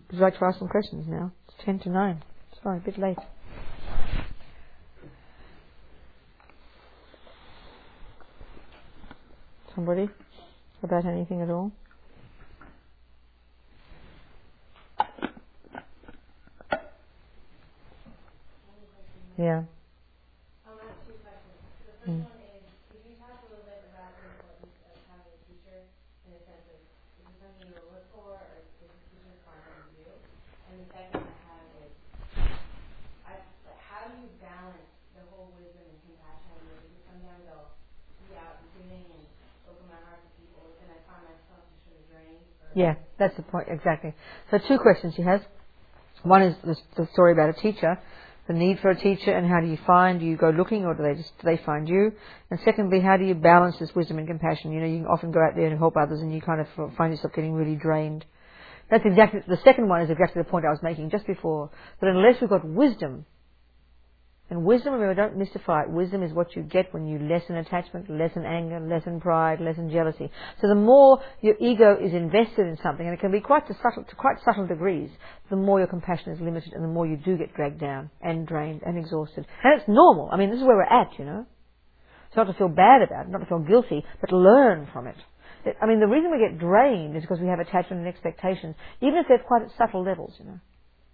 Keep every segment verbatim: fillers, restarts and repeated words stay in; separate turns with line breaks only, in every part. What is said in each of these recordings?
Would you like to ask some questions now? It's ten to nine. Sorry, a bit late. Somebody? About anything at all? Yeah.
I'll ask two questions. The first
Mm.
one is, could you talk a little bit about the importance of having a teacher in the sense of, is this something you will look for, or is the teacher required of you? And the second I have is, I, how do you balance the whole wisdom and compassion idea? Because sometimes I'll be out and doing and open my heart to people, and I find myself just sort of drained.
Yeah, that's the point, exactly. So two questions she has. One is the, the story about a teacher, the need for a teacher, and how do you find, do you go looking, or do they just, do they find you? And secondly, how do you balance this wisdom and compassion? You know, you can often go out there and help others and you kind of find yourself getting really drained. That's exactly, the second one is exactly the point I was making just before, that unless we've got wisdom, and wisdom, remember, don't mystify it. Wisdom is what you get when you lessen attachment, lessen anger, lessen pride, lessen jealousy. So the more your ego is invested in something, and it can be quite to subtle, to quite subtle degrees, the more your compassion is limited, and the more you do get dragged down and drained and exhausted. And it's normal. I mean, this is where we're at, you know. It's not to feel bad about it, not to feel guilty, but learn from it. it I mean, the reason we get drained is because we have attachment and expectations, even if they're quite at subtle levels, you know.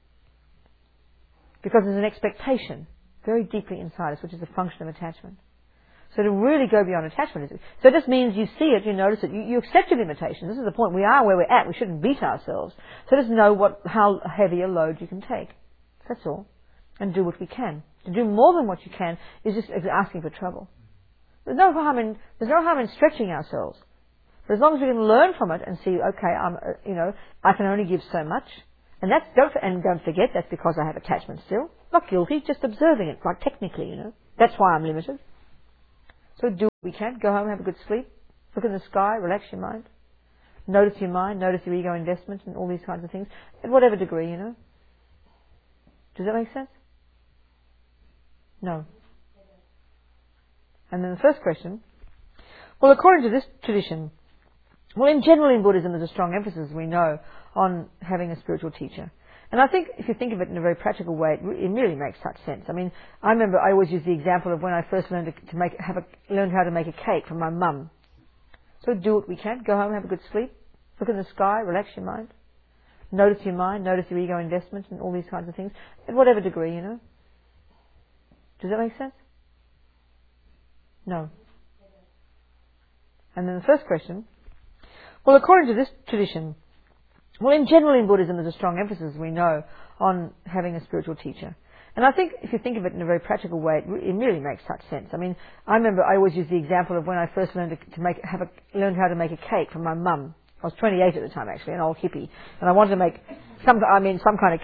Because there's an expectation very deeply inside us, which is a function of attachment. So to really go beyond attachment, is, so it just means you see it, you notice it, you, you accept your limitations. This is the point. We are where we're at. We shouldn't beat ourselves. So just know what, how heavy a load you can take. That's all. And do what we can. To do more than what you can is just asking for trouble. There's no harm in, there's no harm in stretching ourselves. But as long as we can learn from it and see, okay, I'm, uh, you know, I can only give so much. And that's, don't, and don't forget, that's because I have attachment still. Not guilty, just observing it, like technically, you know. That's why I'm limited. So do what we can. Go home, have a good sleep. Look in the sky, relax your mind. Notice your mind, notice your ego investment and all these kinds of things. At whatever degree, you know. Does that make sense? No. And then the first question. Well, according to this tradition, well, in general in Buddhism there's a strong emphasis, we know, on having a spiritual teacher. And I think if you think of it in a very practical way, it, re- it really makes such sense. I mean, I remember I always use the example of when I first learned to, to make, have a, learned how to make a cake from my mum. So do what we can. Go home, have a good sleep. Look in the sky, relax your mind. Notice your mind, notice your ego investment and all these kinds of things. At whatever degree, you know. Does that make sense? No. And then the first question. Well, according to this tradition, well, in general in Buddhism there's a strong emphasis, we know, on having a spiritual teacher. And I think if you think of it in a very practical way, it, re- it really makes such sense. I mean, I remember I always use the example of when I first learned to, to make, have a, learned how to make a cake from my mum. I was twenty-eight at the time, actually, an old hippie, and I wanted to make some, I mean, some kind of